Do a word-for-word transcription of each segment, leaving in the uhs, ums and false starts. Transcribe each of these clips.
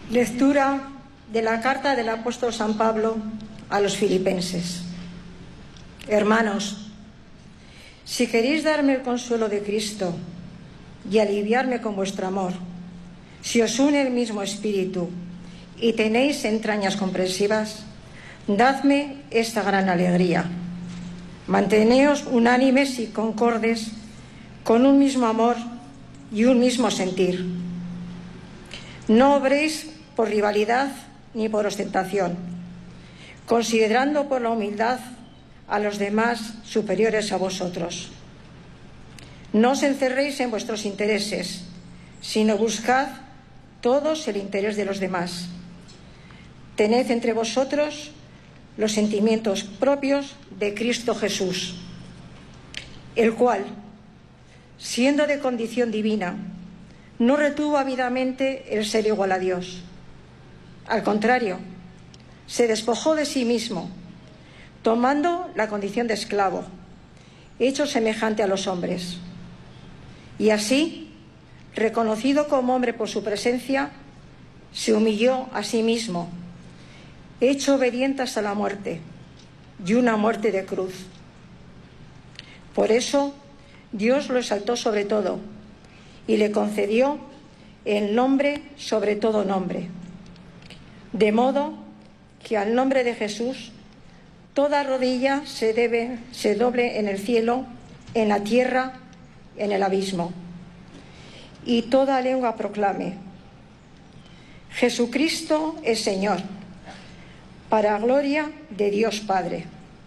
Lectura de la carta del apóstol San Pablo a los filipenses. Hermanos, si queréis darme el consuelo de Cristo y aliviarme con vuestro amor, si os une el mismo espíritu y tenéis entrañas comprensivas, dadme esta gran alegría. Manteneos unánimes y concordes con un mismo amor y un mismo sentir. No obréis por rivalidad ni por ostentación, considerando por la humildad a los demás superiores a vosotros. No os encerréis en vuestros intereses, sino buscad todos el interés de los demás. Tened entre vosotros los sentimientos propios de Cristo Jesús, el cual, siendo de condición divina, no retuvo ávidamente el ser igual a Dios. Al contrario, se despojó de sí mismo, tomando la condición de esclavo, hecho semejante a los hombres. Y así, reconocido como hombre por su presencia, se humilló a sí mismo, hecho obediente hasta la muerte, y una muerte de cruz. Por eso, Dios lo exaltó sobre todo y le concedió el nombre sobre todo nombre, de modo que al nombre de Jesús toda rodilla se debe, se doble en el cielo, en la tierra, en el abismo, y toda lengua proclame: Jesucristo es Señor, para gloria de Dios Padre.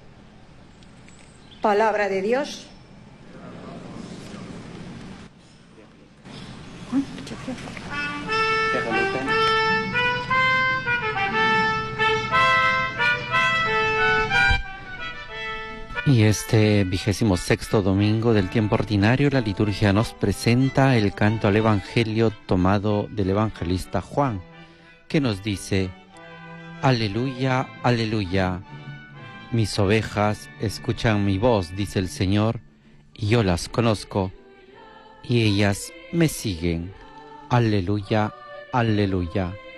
Palabra de Dios. Y este vigésimo sexto domingo del tiempo ordinario, la liturgia nos presenta el canto al Evangelio tomado del evangelista Juan, que nos dice: Aleluya, aleluya, mis ovejas escuchan mi voz, dice el Señor, y yo las conozco, y ellas me siguen. Aleluya, aleluya.